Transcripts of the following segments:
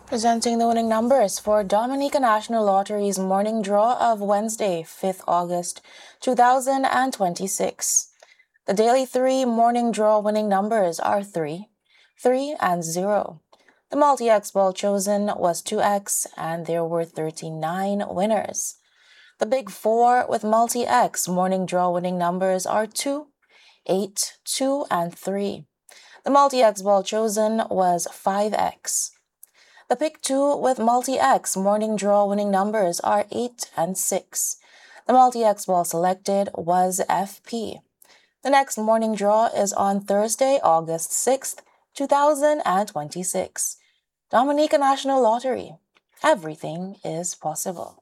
Presenting the winning numbers for Dominica National Lottery's morning draw of Wednesday, 5th August, 2026. The daily 3 morning draw winning numbers are 3, 3, and 0. The multi-X ball chosen was 2X, and there were 39 winners. The big 4 with multi-X morning draw winning numbers are 2, 8, 2, and 3. The multi-X ball chosen was 5X. The pick 2 with multi-X morning draw winning numbers are 8 and 6. The multi-X ball selected was FP. The next morning draw is on Thursday, August 6th, 2026. Dominica National Lottery. Everything is possible.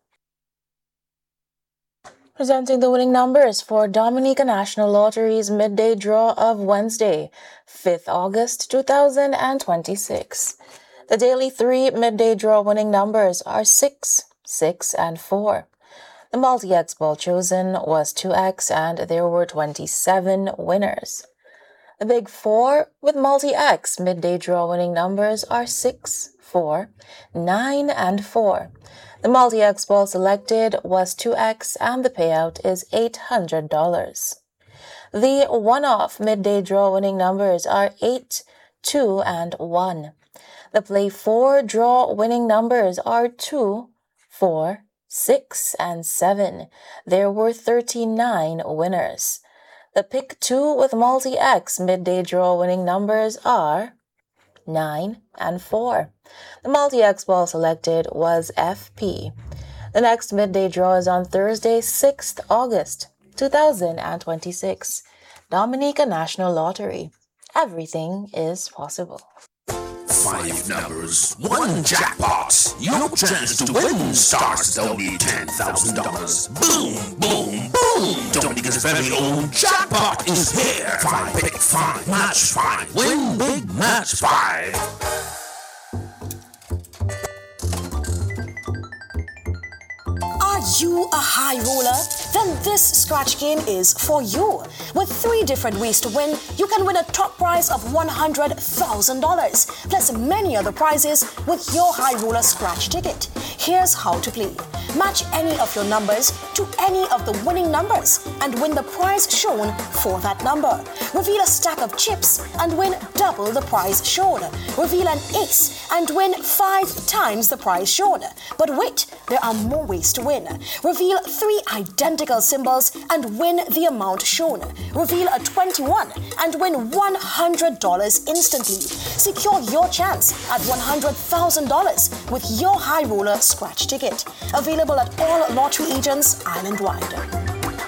Presenting the winning numbers for Dominica National Lottery's midday draw of Wednesday, 5th August, 2026. The daily 3 midday draw winning numbers are 6, 6, and 4. The multi-X ball chosen was 2X, and there were 27 winners. The big 4 with multi-X midday draw winning numbers are 6, 4, 9, and 4. The multi-X ball selected was 2X, and the payout is $800. The one-off midday draw winning numbers are 8, 2, and 1. The play 4 draw winning numbers are 2, 4, 6, and 7. There were 39 winners. The pick 2 with multi-X midday draw winning numbers are 9 and 4. The multi-X ball selected was FP. The next midday draw is on Thursday, 6th August, 2026. Dominica National Lottery. Everything is possible. 5 numbers, 1 jackpot. Your chance to win starts at only $10,000. Boom, boom, boom. Dominica's very own jackpot is here. 5 pick 5, match 5, win big match 5. Are you a high roller? Then this scratch game is for you. With 3 different ways to win, you can win a top prize of $100,000, plus many other prizes with your high roller scratch ticket. Here's how to play. Match any of your numbers to any of the winning numbers and win the prize shown for that number. Reveal a stack of chips and win double the prize shown. Reveal an ace and win 5 times the prize shown. But wait, there are more ways to win. Reveal 3 identical symbols and win the amount shown. Reveal a 21 and win $100 instantly. Secure your chance at $100,000 with your high roller scratch ticket. Available at all lottery agents island-wide.